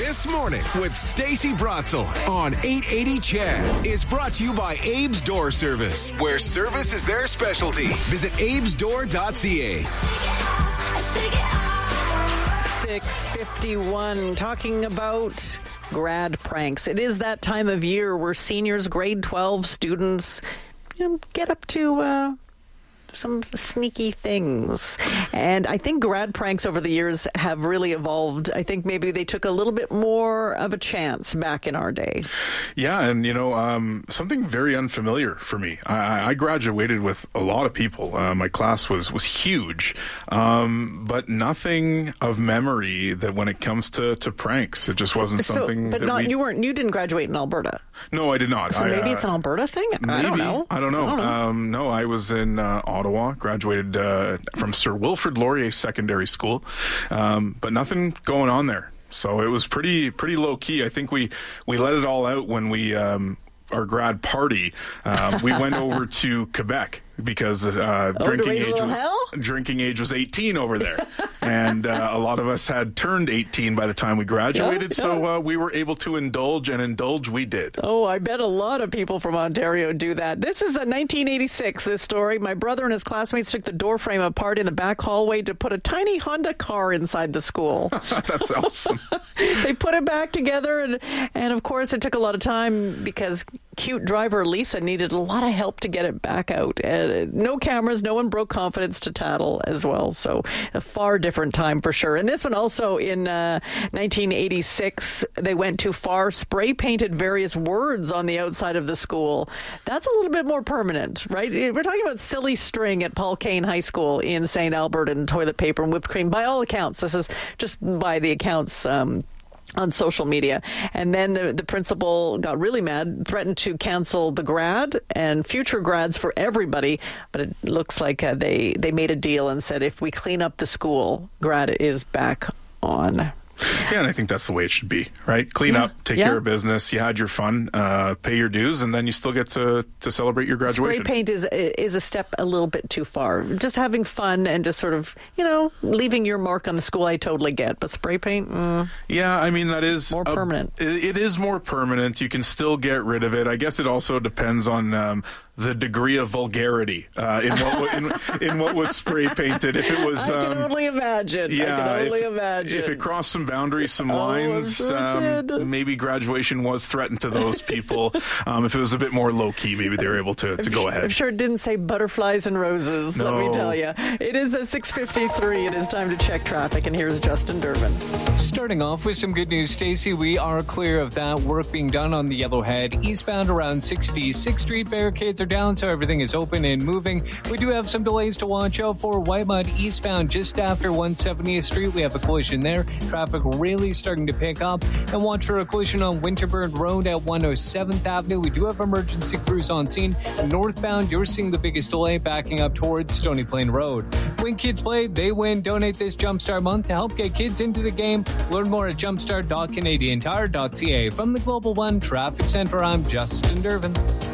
This Morning with Stacey Bratzel on 880 CHED is brought to you by Abe's Door Service, where service is their specialty. Visit abesdoor.ca. 6:51, talking about grad pranks. It is that time of year where seniors, grade 12 students, get up to some sneaky things. And I think grad pranks over the years have really evolved. I think maybe they took a little bit more of a chance back in our day. Yeah, and something very unfamiliar for me. I graduated with a lot of people. My class was huge, but nothing of memory that when it comes to pranks, it just wasn't something. But that you didn't graduate in Alberta. No, I did not. So maybe it's an Alberta thing. Maybe, I don't know. No, I was in Ottawa. Graduated from Sir Wilfrid Laurier Secondary School, but nothing going on there. So it was pretty low key. I think we let it all out when we our grad party. We went over to Quebec because drinking age was 18 over there, and a lot of us had turned 18 by the time we graduated. Yeah. So we were able to indulge, and indulge we did. Oh, I bet a lot of people from Ontario do that. This is a 1986. This story: my brother and his classmates took the door frame apart in the back hallway to put a tiny Honda car inside the school. That's awesome. They put it back together, and of course it took a lot of time because cute driver Lisa needed a lot of help to get it back out. No cameras, no one broke confidence to tattle as well. So a far different time for sure. And this one also in 1986, they went too far, spray painted various words on the outside of the school. That's a little bit more permanent, right? We're talking about silly string at Paul Kane High School in St. Albert and toilet paper and whipped cream. By all accounts, this is just by the accounts on social media. And then the principal got really mad, threatened to cancel the grad and future grads for everybody. But it looks like they made a deal and said, if we clean up the school, grad is back on. Yeah, and I think that's the way it should be, right? Clean up, take care of business. You had your fun, pay your dues, and then you still get to celebrate your graduation. Spray paint is a step a little bit too far. Just having fun and just sort of, leaving your mark on the school, I totally get. But spray paint, yeah, I mean, that is more permanent. It is more permanent. You can still get rid of it. I guess it also depends on the degree of vulgarity in what was spray painted. If it was, I can only imagine. If it crossed some boundaries, some lines, maybe graduation was threatened to those people. If it was a bit more low key, maybe they were able to go ahead. I'm sure it didn't say butterflies and roses. No. Let me tell you, it is a 6:53. It is time to check traffic, and here's Justin Durbin. Starting off with some good news, Stacey. We are clear of that work being done on the Yellowhead eastbound around 66th Street. Barricades are down, so everything is open and moving. We do have some delays to watch out for. Whitemud eastbound just after 170th Street. We have a collision there. Traffic really starting to pick up. And watch for a collision on Winterbird Road at 107th Avenue. We do have emergency crews on scene. Northbound, you're seeing the biggest delay backing up towards Stony Plain Road. When kids play, they win. Donate this Jumpstart month to help get kids into the game. Learn more at jumpstart.canadiantire.ca. From the Global One Traffic Center, I'm Justin Durbin.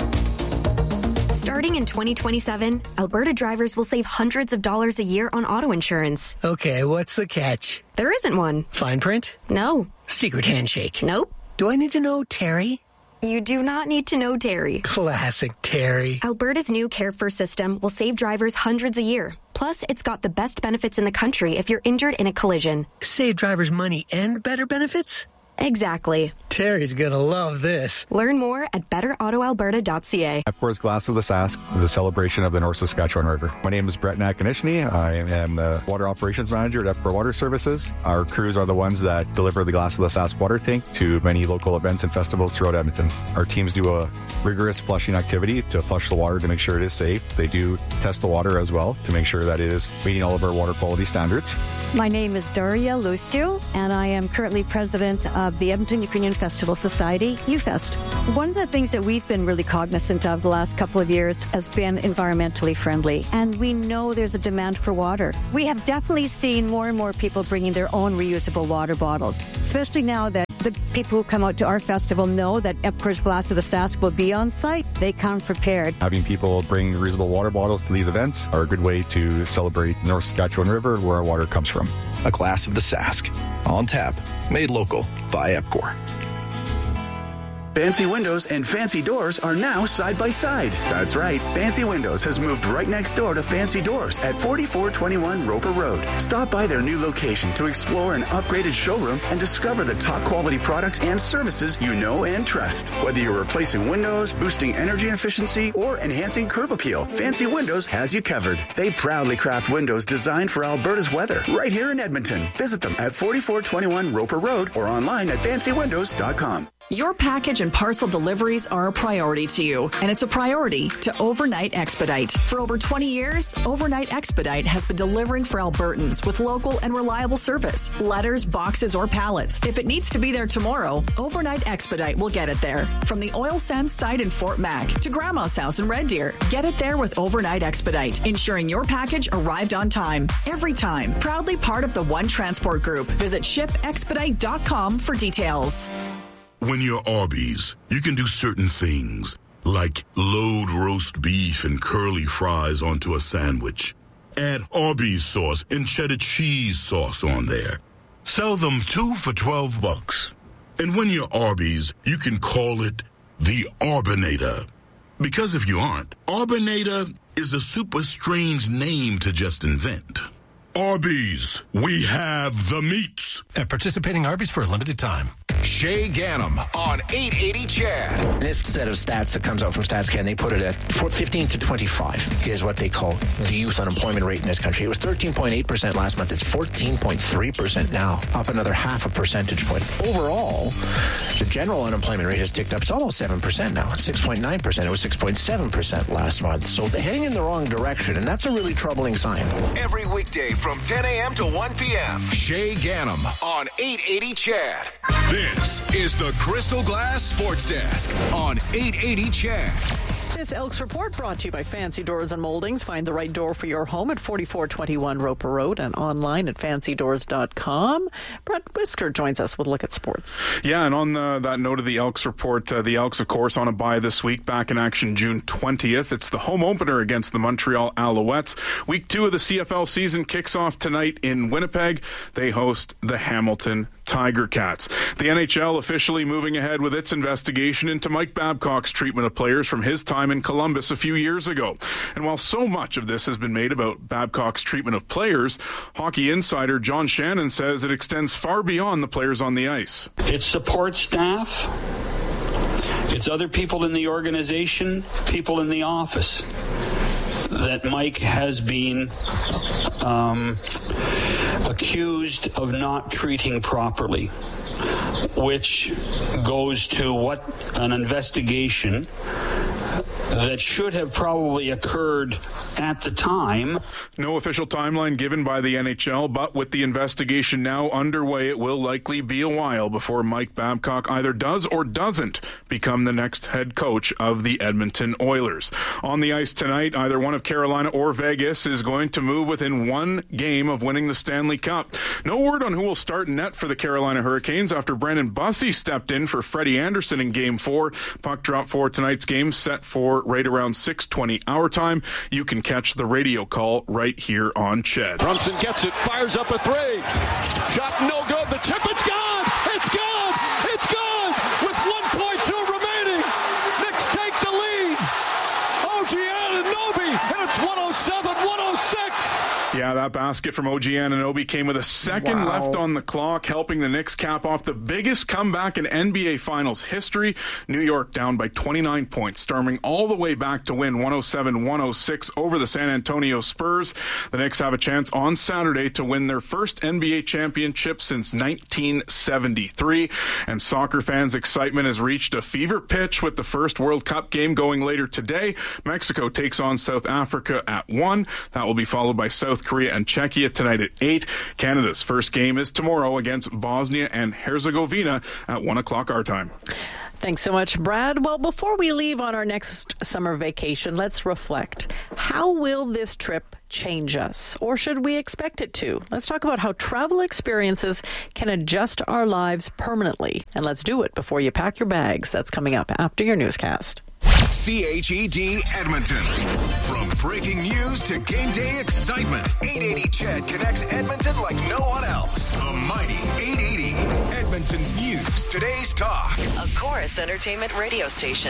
Starting in 2027, Alberta drivers will save hundreds of dollars a year on auto insurance. Okay, what's the catch? There isn't one. Fine print? No. Secret handshake? Nope. Do I need to know Terry? You do not need to know Terry. Classic Terry. Alberta's new Care First system will save drivers hundreds a year. Plus, it's got the best benefits in the country if you're injured in a collision. Save drivers money and better benefits? Exactly. Terry's gonna love this. Learn more at betterautoalberta.ca. Epcor's Glass of the Sask is a celebration of the North Saskatchewan River. My name is Brett Nakanishny. I am the Water Operations Manager at Epcor Water Services. Our crews are the ones that deliver the Glass of the Sask water tank to many local events and festivals throughout Edmonton. Our teams do a rigorous flushing activity to flush the water to make sure it is safe. They do test the water as well to make sure that it is meeting all of our water quality standards. My name is Daria Lucio, and I am currently president of the Edmonton Ukrainian Festival Society, UFest. One of the things that we've been really cognizant of the last couple of years has been environmentally friendly, and we know there's a demand for water. We have definitely seen more and more people bringing their own reusable water bottles, especially now that the people who come out to our festival know that Epcor's Blast of the Sask will be on site. They come prepared. Having people bring reusable water bottles to these events are a good way to celebrate North Saskatchewan River, where our water comes from. A glass of the Sask. On tap. Made local by Epcor. Fancy Windows and Fancy Doors are now side by side. That's right. Fancy Windows has moved right next door to Fancy Doors at 4421 Roper Road. Stop by their new location to explore an upgraded showroom and discover the top quality products and services you know and trust. Whether you're replacing windows, boosting energy efficiency, or enhancing curb appeal, Fancy Windows has you covered. They proudly craft windows designed for Alberta's weather right here in Edmonton. Visit them at 4421 Roper Road or online at fancywindows.com. Your package and parcel deliveries are a priority to you, and it's a priority to Overnight Expedite. For over 20 years, Overnight Expedite has been delivering for Albertans with local and reliable service. Letters, boxes, or pallets. If it needs to be there tomorrow, Overnight Expedite will get it there. From the oil sands site in Fort Mac to Grandma's house in Red Deer, get it there with Overnight Expedite, ensuring your package arrived on time, every time. Proudly part of the One Transport Group. Visit shipexpedite.com for details. When you're Arby's, you can do certain things, like load roast beef and curly fries onto a sandwich. Add Arby's sauce and cheddar cheese sauce on there. Sell them 2 for $12. And when you're Arby's, you can call it the Arbinator. Because if you aren't, Arbinator is a super strange name to just invent. Arby's, we have the meats. At participating Arby's for a limited time. Shay Ganem on 880 Chad. This set of stats that comes out from StatsCan, they put it at 15 to 25 is what they call the youth unemployment rate in this country. It was 13.8% last month. It's 14.3% now, up another half a percentage point. Overall, the general unemployment rate has ticked up. It's almost 7% now. It's 6.9%. It was 6.7% last month. So they're heading in the wrong direction, and that's a really troubling sign. Every weekday from 10 a.m. to 1 p.m. Shay Ganem on 880 Chad. This is the Crystal Glass Sports Desk on 880 Chad. This Elks Report brought to you by Fancy Doors and Moldings. Find the right door for your home at 4421 Roper Road and online at fancydoors.com. Brett Whisker joins us with a look at sports. Yeah, and on that note of the Elks Report, the Elks, of course, on a bye this week, back in action June 20th. It's the home opener against the Montreal Alouettes. Week 2 of the CFL season kicks off tonight in Winnipeg. They host the Hamilton Tiger Cats. The NHL officially moving ahead with its investigation into Mike Babcock's treatment of players from his time in Columbus a few years ago. And while so much of this has been made about Babcock's treatment of players, hockey insider John Shannon says it extends far beyond the players on the ice. It's support staff. It's other people in the organization, people in the office that Mike has been accused of not treating properly, which goes to what an investigation that should have probably occurred at the time. No official timeline given by the NHL, but with the investigation now underway, it will likely be a while before Mike Babcock either does or doesn't become the next head coach of the Edmonton Oilers. On the ice tonight, either one of Carolina or Vegas is going to move within one game of winning the Stanley Cup. No word on who will start net for the Carolina Hurricanes after Brandon Bussey stepped in for Freddie Anderson in Game 4. Puck drop for tonight's game set for right around 6:20 our time. You can catch the radio call right here on Ched. Brunson gets it, fires up a three. Shot no good. The tip, it's gone. It's gone. It's gone. With 1.2 remaining. Knicks take the lead. OG Anunoby, and it's 107-106. Yeah, that basket from OG Anunoby came with a second left on the clock, helping the Knicks cap off the biggest comeback in NBA Finals history. New York down by 29 points, storming all the way back to win 107-106 over the San Antonio Spurs. The Knicks have a chance on Saturday to win their first NBA championship since 1973. And soccer fans' excitement has reached a fever pitch with the first World Cup game going later today. Mexico takes on South Africa at 1. That will be followed by South Korea and Czechia tonight at 8. Canada's first game is tomorrow against Bosnia and Herzegovina at 1 o'clock our time. Thanks so much, Brad. Well, before we leave on our next summer vacation, let's reflect. How will this trip change us, or should we expect it to? Let's talk about how travel experiences can adjust our lives permanently. And let's do it before you pack your bags. That's coming up after your newscast. CHED Edmonton. From breaking news to game day excitement, 880 CHED connects Edmonton like no one else. The mighty 880. Edmonton's news, today's talk. A Chorus Entertainment radio station.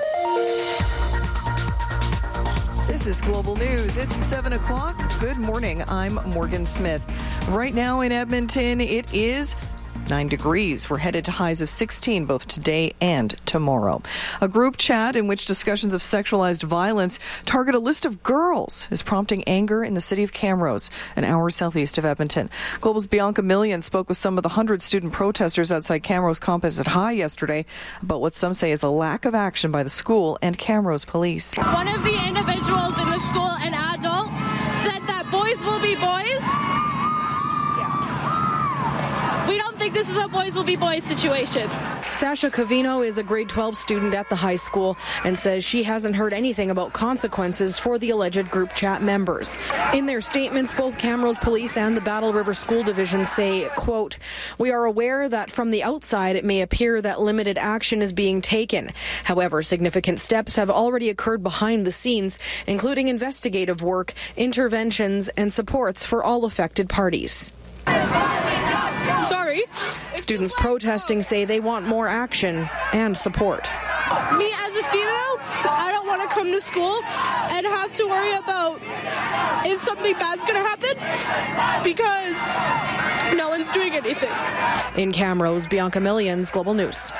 This is Global News. It's 7 o'clock. Good morning. I'm Morgan Smith. Right now in Edmonton, it is 9 degrees. We're headed to highs of 16 both today and tomorrow. A group chat in which discussions of sexualized violence target a list of girls is prompting anger in the city of Camrose, an hour southeast of Edmonton. Global's Bianca Millian spoke with some of the 100 student protesters outside Camrose Composite High yesterday about what some say is a lack of action by the school and Camrose police. One of the individuals in the school, an adult, said that boys will be boys. We don't think this is a boys will be boys situation. Sasha Covino is a grade 12 student at the high school and says she hasn't heard anything about consequences for the alleged group chat members. In their statements, both Camrose Police and the Battle River School Division say, quote, "We are aware that from the outside it may appear that limited action is being taken. However, significant steps have already occurred behind the scenes, including investigative work, interventions, and supports for all affected parties." Sorry. Students protesting say they want more action and support. Me as a female, I don't want to come to school and have to worry about if something bad's going to happen because no one's doing anything. In Camrose, Bianca Millians, Global News.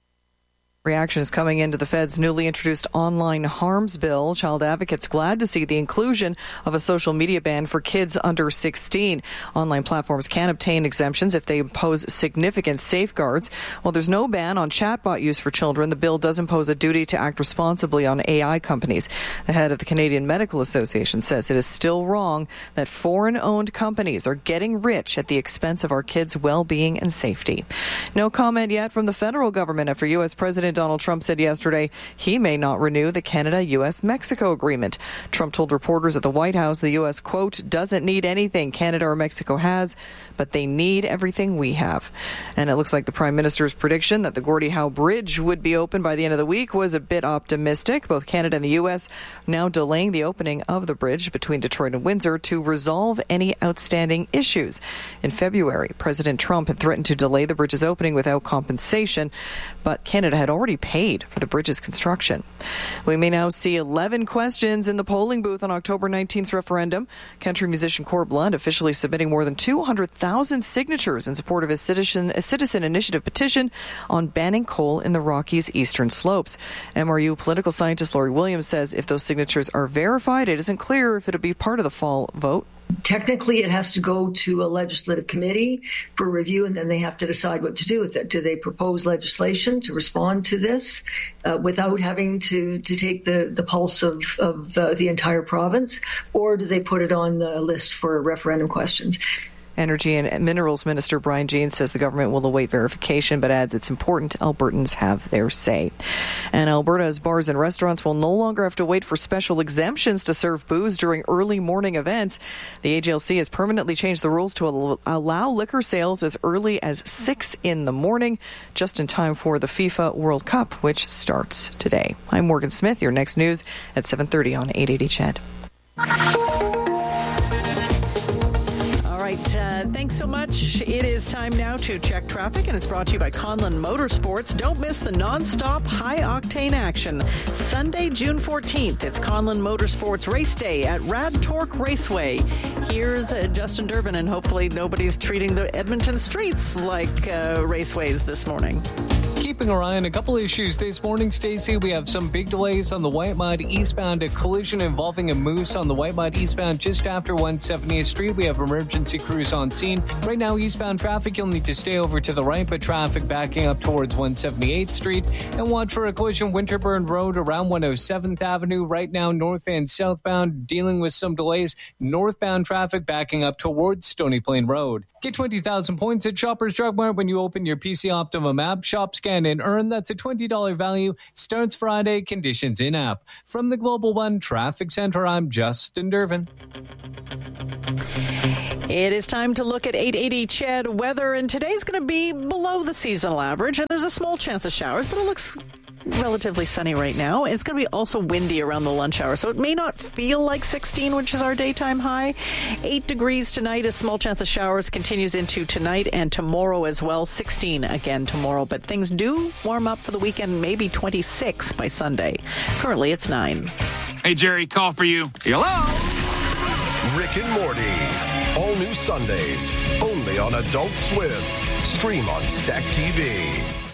Reactions coming into the Fed's newly introduced online harms bill. Child advocates glad to see the inclusion of a social media ban for kids under 16. Online platforms can obtain exemptions if they impose significant safeguards. While there's no ban on chatbot use for children, the bill does impose a duty to act responsibly on AI companies. The head of the Canadian Medical Association says it is still wrong that foreign-owned companies are getting rich at the expense of our kids' well-being and safety. No comment yet from the federal government after U.S. President Donald Trump said yesterday he may not renew the Canada-U.S.-Mexico agreement. Trump told reporters at the White House the U.S., quote, doesn't need anything Canada or Mexico has, but they need everything we have. And it looks like the Prime Minister's prediction that the Gordie Howe Bridge would be open by the end of the week was a bit optimistic. Both Canada and the U.S. now delaying the opening of the bridge between Detroit and Windsor to resolve any outstanding issues. In February, President Trump had threatened to delay the bridge's opening without compensation, but Canada had already paid for the bridge's construction. We may now see 11 questions in the polling booth on October 19th referendum. Country musician Cor Blunt officially submitting more than 200,000 signatures in support of a citizen initiative petition on banning coal in the Rockies' eastern slopes. MRU political scientist Lori Williams says if those signatures are verified, it isn't clear if it'll be part of the fall vote. Technically, it has to go to a legislative committee for review, and then they have to decide what to do with it. Do they propose legislation to respond to this without having to take the pulse of the entire province, or do they put it on the list for referendum questions? Energy and Minerals Minister Brian Jean says the government will await verification, but adds it's important Albertans have their say. And Alberta's bars and restaurants will no longer have to wait for special exemptions to serve booze during early morning events. The AGLC has permanently changed the rules to allow liquor sales as early as 6 in the morning, just in time for the FIFA World Cup, which starts today. I'm Morgan Smith. Your next news at 7:30 on 880 CHED. Thanks so much. It is time now to check traffic, and it's brought to you by Conlon Motorsports. Don't miss the non-stop high-octane action. Sunday, June 14th, it's Conlon Motorsports Race Day at Rad Torque Raceway. Here's Justin Durbin, and hopefully nobody's treating the Edmonton streets like raceways this morning. Keeping our eye on a couple issues this morning, Stacey. We have some big delays on the Whitemud eastbound. A collision involving a moose on the Whitemud eastbound just after 170th Street. We have emergency crews on scene. Right now, eastbound traffic, you'll need to stay over to the right, but traffic backing up towards 178th Street. And watch for a collision Winterburn Road around 107th Avenue. Right now, north and southbound, dealing with some delays. Northbound traffic backing up towards Stony Plain Road. Get 20,000 points at Shoppers Drug Mart when you open your PC Optimum app. Shop, scan, Scan and earn. That's a $20 value. Starts Friday. Conditions in app. From the Global One Traffic Center, I'm Justin Dervin. It is time to look at 880 CHED weather, and today's going to be below the seasonal average, and there's a small chance of showers, but it looks relatively sunny right now. It's going to be also windy around the lunch hour, so it may not feel like 16, which is our daytime high. 8 degrees tonight, a small chance of showers continues into tonight and tomorrow as well. 16 again tomorrow, but things do warm up for the weekend, maybe 26 by Sunday. Currently, it's 9. Hey, Jerry, call for you. Hello? Rick and Morty. All new Sundays, only on Adult Swim. Stream on Stack TV.